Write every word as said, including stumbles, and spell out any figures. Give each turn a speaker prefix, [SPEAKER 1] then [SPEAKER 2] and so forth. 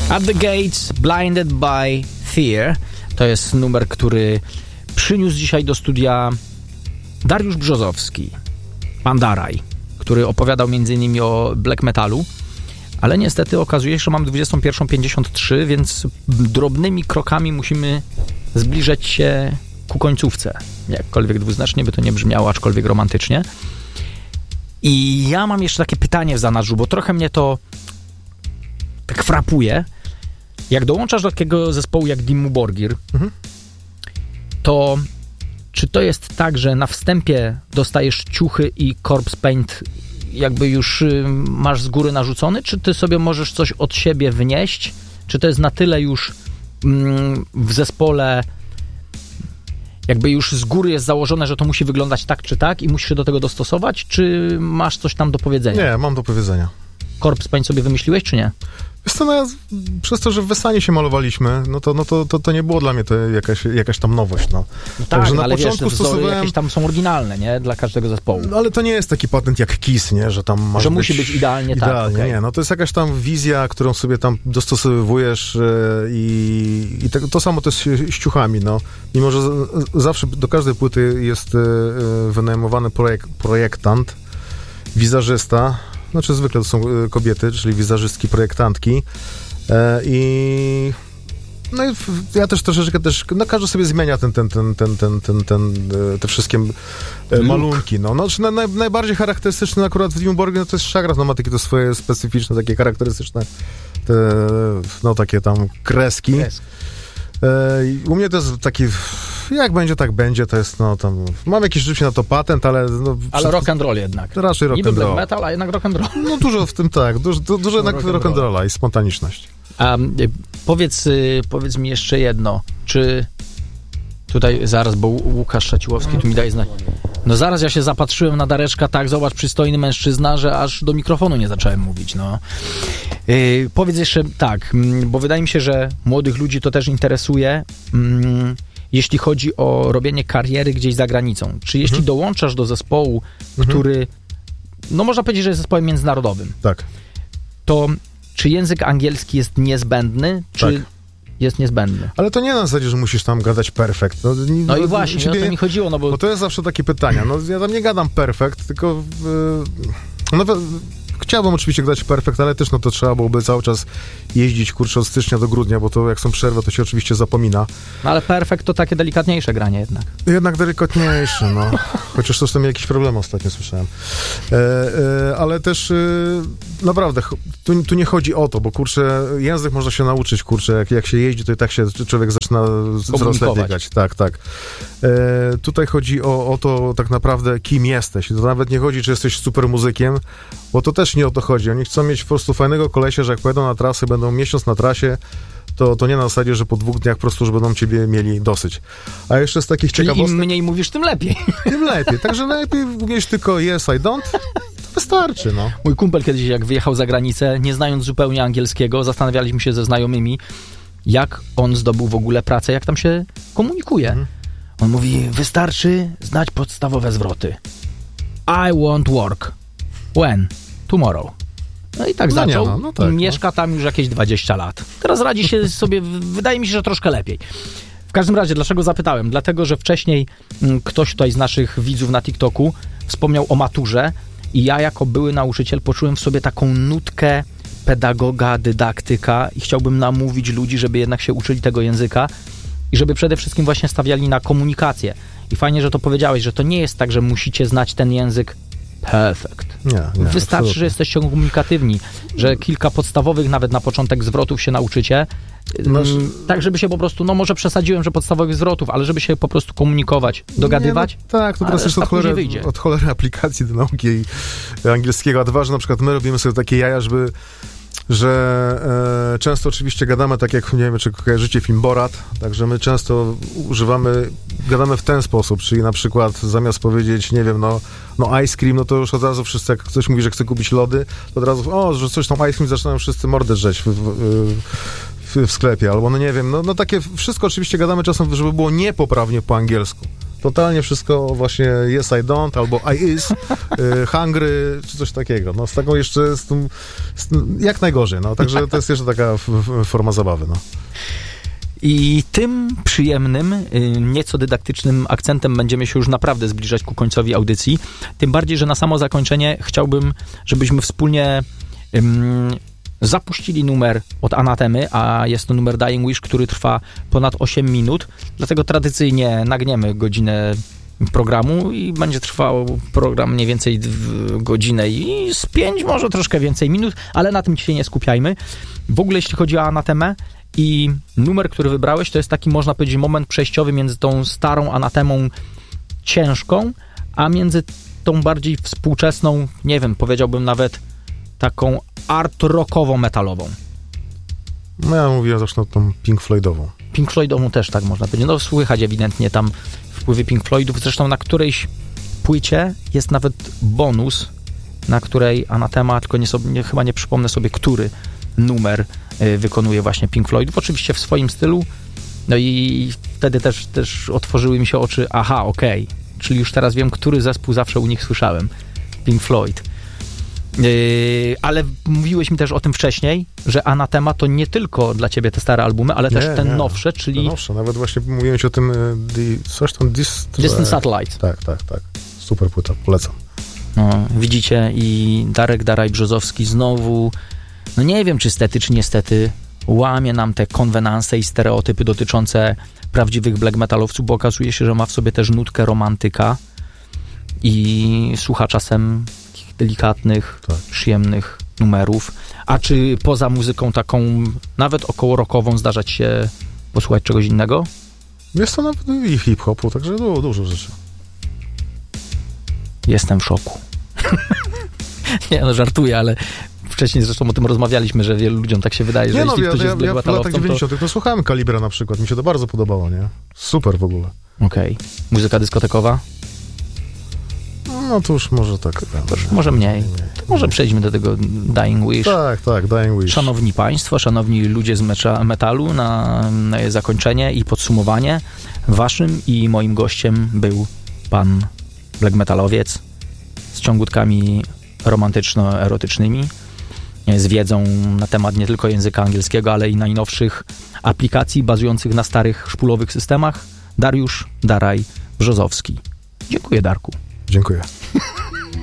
[SPEAKER 1] At the Gates, Blinded by Fear. To jest numer, który przyniósł dzisiaj do studia Dariusz Brzozowski, pan Daraj, który opowiadał między innymi o black metalu, ale niestety okazuje się, że mamy dwudziestą pierwszą pięćdziesiąt trzy, więc drobnymi krokami musimy zbliżać się ku końcówce. Jakkolwiek dwuznacznie by to nie brzmiało, aczkolwiek romantycznie. I ja mam jeszcze takie pytanie w zanadrzu, bo trochę mnie to tak frapuje. Jak dołączasz do takiego zespołu jak Dimmu Borgir, mhm. to czy to jest tak, że na wstępie dostajesz ciuchy i corpse paint jakby już y, masz z góry narzucony, czy ty sobie możesz coś od siebie wnieść? Czy to jest na tyle już mm, w zespole jakby już z góry jest założone, że to musi wyglądać tak czy tak i musisz się do tego dostosować, czy masz coś tam do powiedzenia?
[SPEAKER 2] Nie, mam do powiedzenia.
[SPEAKER 1] Corpse paint sobie wymyśliłeś, czy nie?
[SPEAKER 2] Wiesz co, no ja, przez to, że w Wesanie się malowaliśmy, no to, no to, to, to nie było dla mnie to jakaś, jakaś tam nowość, no.
[SPEAKER 1] no tak,
[SPEAKER 2] Także
[SPEAKER 1] no,
[SPEAKER 2] na
[SPEAKER 1] ale
[SPEAKER 2] początku
[SPEAKER 1] wiesz,
[SPEAKER 2] stosowałem...
[SPEAKER 1] jakieś tam są oryginalne, nie? Dla każdego zespołu.
[SPEAKER 2] No ale to nie jest taki patent jak Kiss, nie? Że tam masz
[SPEAKER 1] Że
[SPEAKER 2] być
[SPEAKER 1] musi być idealnie,
[SPEAKER 2] idealnie
[SPEAKER 1] tak.
[SPEAKER 2] Nie, no to jest jakaś tam wizja, którą sobie tam dostosowujesz yy, i, i to, to samo też z ciuchami, no. Mimo, że z, zawsze do każdej płyty jest yy, wynajmowany projek, projektant, wizażysta, znaczy zwykle to są kobiety, czyli wizażystki, projektantki. I no i ja też troszeczkę też, no każdy sobie zmienia ten, ten, ten, ten, ten, ten, ten te wszystkie malunki, no. no na, naj, najbardziej charakterystyczny akurat w Dimmu Borgir no to jest szagrat, no ma takie to swoje specyficzne, takie charakterystyczne te, no takie tam kreski. Kreski. U mnie to jest taki, jak będzie, tak będzie, to jest, no tam, mam jakiś rzeczywiście na to patent, ale... No,
[SPEAKER 1] ale przed... rock and roll jednak.
[SPEAKER 2] Raczej rock
[SPEAKER 1] Niby
[SPEAKER 2] and roll.
[SPEAKER 1] black metal, a jednak rock and roll.
[SPEAKER 2] No dużo w tym, tak, dużo, dużo no, jednak rock and rolla i spontaniczność.
[SPEAKER 1] A powiedz, powiedz mi jeszcze jedno, czy tutaj zaraz, bo Łukasz Szaciłowski tu mi daje znać. No zaraz ja się zapatrzyłem na Dareczka, tak, zobacz, przystojny mężczyzna, że aż do mikrofonu nie zacząłem mówić, no. Yy, powiedz jeszcze tak, bo wydaje mi się, że młodych ludzi to też interesuje, mm, jeśli chodzi o robienie kariery gdzieś za granicą. Czy jeśli mhm. dołączasz do zespołu, mhm. który, no można powiedzieć, że jest zespołem międzynarodowym,
[SPEAKER 2] tak.
[SPEAKER 1] to czy język angielski jest niezbędny, czy
[SPEAKER 2] tak.
[SPEAKER 1] jest niezbędny?
[SPEAKER 2] Ale to nie na zasadzie, że musisz tam gadać perfekt. No,
[SPEAKER 1] no, no i właśnie, ciebie, o to mi chodziło, no bo...
[SPEAKER 2] bo to jest zawsze takie pytania. No ja tam nie gadam perfekt, tylko yy, no, chciałbym oczywiście gadać perfekt, ale też no to trzeba byłoby cały czas jeździć, kurczę, od stycznia do grudnia, bo to jak są przerwy, to się oczywiście zapomina.
[SPEAKER 1] No ale perfekt to takie delikatniejsze granie jednak.
[SPEAKER 2] Jednak delikatniejsze, no. Chociaż to z tym jakiś problem ostatnio słyszałem. E, e, ale też e, naprawdę, tu, tu nie chodzi o to, bo kurczę, język można się nauczyć, kurczę, jak, jak się jeździ, to i tak się człowiek zaczyna rozlepiać. Tak, tak. E, tutaj chodzi o, o to tak naprawdę, kim jesteś. To nawet nie chodzi, czy jesteś super muzykiem, bo to też nie o to chodzi. Oni chcą mieć po prostu fajnego kolesia, że jak pojedą na trasy, będą miesiąc na trasie, to, to nie na zasadzie, że po dwóch dniach po prostu, że będą ciebie mieli dosyć. A jeszcze z takich
[SPEAKER 1] Czyli
[SPEAKER 2] ciekawostek...
[SPEAKER 1] im mniej mówisz, tym lepiej.
[SPEAKER 2] Tym lepiej. Także lepiej umieć tylko yes, I don't, to wystarczy, no.
[SPEAKER 1] Mój kumpel kiedyś, jak wyjechał za granicę, nie znając zupełnie angielskiego, zastanawialiśmy się ze znajomymi, jak on zdobył w ogóle pracę, jak tam się komunikuje. Mhm. On mówi, wystarczy znać podstawowe zwroty. I want work. When? Tomorrow. No i tak no zaczął. Nie, no, no tak, mieszka no. tam już jakieś dwadzieścia lat. Teraz radzi się sobie, wydaje mi się, że troszkę lepiej. W każdym razie, dlaczego zapytałem? Dlatego, że wcześniej m, ktoś tutaj z naszych widzów na TikToku wspomniał o maturze i ja jako były nauczyciel poczułem w sobie taką nutkę pedagoga, dydaktyka i chciałbym namówić ludzi, żeby jednak się uczyli tego języka i żeby przede wszystkim właśnie stawiali na komunikację. I fajnie, że to powiedziałeś, że to nie jest tak, że musicie znać ten język perfekt.
[SPEAKER 2] Nie, nie,
[SPEAKER 1] Wystarczy,
[SPEAKER 2] absolutnie.
[SPEAKER 1] że jesteście komunikatywni, że kilka podstawowych nawet na początek zwrotów się nauczycie, Masz... tak żeby się po prostu, no może przesadziłem, że podstawowych zwrotów, ale żeby się po prostu komunikować, dogadywać.
[SPEAKER 2] Nie, no, tak, to teraz jest od cholery, od cholery aplikacji do nauki angielskiego, a dwa, że na przykład my robimy sobie takie jaja, żeby że e, często oczywiście gadamy tak jak, nie wiem, czy kojarzycie film Borat, także my często używamy, gadamy w ten sposób, czyli na przykład zamiast powiedzieć, nie wiem, no, no ice cream, no to już od razu wszyscy, jak ktoś mówi, że chce kupić lody, to od razu, o, że coś tam ice cream, zaczynają wszyscy mordę drzeć w, w, w, w sklepie, albo no nie wiem, no, no takie wszystko oczywiście gadamy czasem, żeby było niepoprawnie po angielsku. totalnie wszystko właśnie yes I don't, albo I is, y, hungry, czy coś takiego. No z taką jeszcze, z tym, z tym, jak najgorzej, no. Także to jest jeszcze taka f, f, forma zabawy, no.
[SPEAKER 1] I tym przyjemnym, nieco dydaktycznym akcentem będziemy się już naprawdę zbliżać ku końcowi audycji. Tym bardziej, że na samo zakończenie chciałbym, żebyśmy wspólnie um, zapuścili numer od Anatemy, a jest to numer Dying Wish, który trwa ponad osiem minut. Dlatego tradycyjnie nagniemy godzinę programu i będzie trwał program mniej więcej godzinę i z pięć, może troszkę więcej minut, ale na tym się nie skupiajmy. W ogóle jeśli chodzi o Anatemę, i numer, który wybrałeś, to jest taki, można powiedzieć, moment przejściowy między tą starą Anatemą ciężką, a między tą bardziej współczesną, nie wiem, powiedziałbym nawet taką art rockową, metalową.
[SPEAKER 2] No ja mówiłem zawsze na tą Pink Floydową.
[SPEAKER 1] Pink Floydową też tak można powiedzieć. No słychać ewidentnie tam wpływy Pink Floydów. Zresztą na którejś płycie jest nawet bonus, na której Anatema, tylko nie sobie, nie, chyba nie przypomnę sobie, który numer wykonuje właśnie Pink Floydów, oczywiście w swoim stylu, no i wtedy też, też otworzyły mi się oczy, aha, okej, okay. Czyli już teraz wiem, który zespół zawsze u nich słyszałem, Pink Floyd. Yy, ale mówiłeś mi też o tym wcześniej, że Anatema to nie tylko dla ciebie te stare albumy, ale nie, też te nie. nowsze, czyli...
[SPEAKER 2] Te nowsze, nawet właśnie mówiłem ci o tym the, coś tam... Dist...
[SPEAKER 1] Distant Satellite.
[SPEAKER 2] Tak, tak, tak. Super płyta, polecam.
[SPEAKER 1] No, widzicie, i Darek Daraj-Brzozowski znowu, no nie wiem, czy stety, czy niestety, łamie nam te konwenanse i stereotypy dotyczące prawdziwych black metalowców, bo okazuje się, że ma w sobie też nutkę romantyka i słucha czasem takich delikatnych, tak. przyjemnych numerów. A czy poza muzyką taką, nawet około rockową, zdarza ci się posłuchać czegoś innego?
[SPEAKER 2] Jest to nawet i hip-hopu, także dużo, dużo rzeczy.
[SPEAKER 1] Jestem w szoku. Nie, no żartuję, ale wcześniej zresztą o tym rozmawialiśmy, że wielu ludziom tak się wydaje, że
[SPEAKER 2] nie,
[SPEAKER 1] jeśli
[SPEAKER 2] no,
[SPEAKER 1] ktoś
[SPEAKER 2] ja,
[SPEAKER 1] jest
[SPEAKER 2] ja,
[SPEAKER 1] black
[SPEAKER 2] ja w latach dziewięćdziesiątych
[SPEAKER 1] to...
[SPEAKER 2] to słuchałem Kalibra na przykład, mi się to bardzo podobało, nie? Super w ogóle.
[SPEAKER 1] Okej. Okay. Muzyka dyskotekowa?
[SPEAKER 2] No to już może tak.
[SPEAKER 1] To już może mniej. To może przejdźmy do tego Dying Wish.
[SPEAKER 2] Tak, tak, Dying Wish.
[SPEAKER 1] Szanowni Państwo, szanowni ludzie z mecza, metalu, na, na zakończenie i podsumowanie. Waszym i moim gościem był pan black metalowiec z ciągutkami romantyczno-erotycznymi, z wiedzą na temat nie tylko języka angielskiego, ale i najnowszych aplikacji bazujących na starych szpulowych systemach. Dariusz Daraj-Brzozowski. Dziękuję, Darku.
[SPEAKER 2] Dziękuję.